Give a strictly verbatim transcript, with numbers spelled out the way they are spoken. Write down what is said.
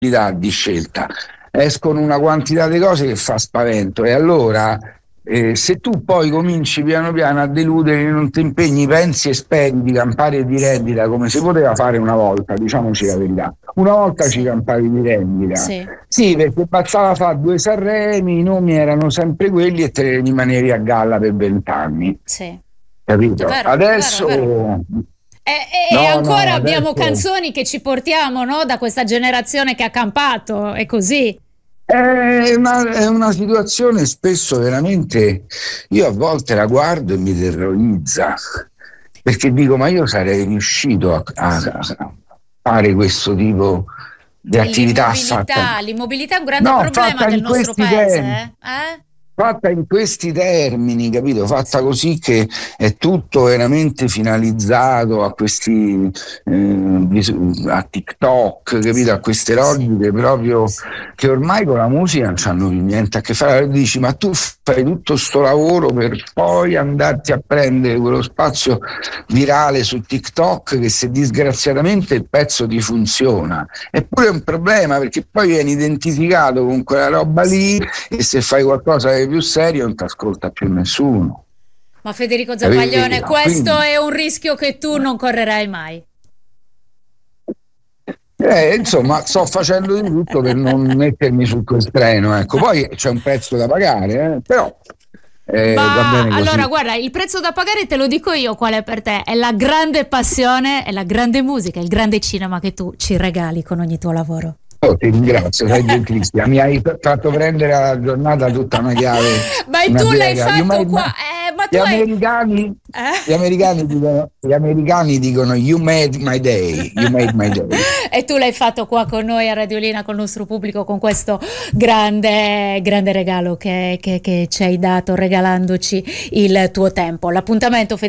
di scelta, escono una quantità di cose che fa spavento, e allora eh, se tu poi cominci piano piano a deludere, non ti impegni, pensi e spendi, campare di rendita come si poteva fare una volta, diciamoci la verità, una volta Sì. ci campavi di rendita, Sì. sì, perché bastava fare due Sanremi, i nomi erano sempre quelli e te ne rimanevi a galla per vent'anni, Sì. capito? È vero, Adesso è vero, è vero. E, e- e no, ancora no, abbiamo adesso canzoni che ci portiamo, no, da questa generazione che ha campato, è così. è una, è una situazione spesso veramente, io a volte la guardo e mi terrorizza, perché dico, ma io sarei riuscito a, a- Sì. a fare questo tipo di E attività fatta, l'immobilità, l'immobilità è un grande no, problema fatta del in nostro questi paese, tempi. eh? Eh? Fatta in questi termini, capito? Fatta Sì, così che è tutto veramente finalizzato a questi eh, bis- a TikTok, capito? A sì, queste sì, logiche proprio sì. che ormai con la musica non c'hanno più niente a che fare. Dici, ma tu fai tutto sto lavoro per poi andarti a prendere quello spazio virale su TikTok, che se disgraziatamente il pezzo ti funziona, eppure è un problema, perché poi vieni identificato con quella roba lì, e se fai qualcosa di più serio non ti ascolta più nessuno, Ma Federico Zammaglione, capito? questo Quindi è un rischio che tu non correrai mai. eh, insomma, sto facendo di tutto per non mettermi su quel treno, ecco. Poi c'è un prezzo da pagare, eh, però eh, va Ma bene allora, così. guarda, il prezzo da pagare te lo dico io qual è per te. È la grande passione, è la grande musica, il grande cinema che tu ci regali con ogni tuo lavoro. Oh, ti ringrazio, sei gentilissima. Mi hai fatto prendere la giornata tutta una chiave, Ma una tu l'hai piega. You fatto made qua, my- eh, ma tu Gli hai... americani, gli Eh? americani dicono, gli americani dicono You made my day, you made my day. E tu l'hai fatto qua con noi a Radiolina, col nostro pubblico, con questo grande, grande regalo che, che- che ci hai dato, regalandoci il tuo tempo. L'appuntamento